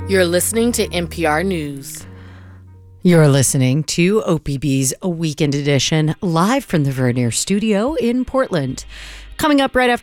You're listening to NPR News. You're listening to OPB's Weekend Edition, live from the Vernier Studio in Portland. Coming up right after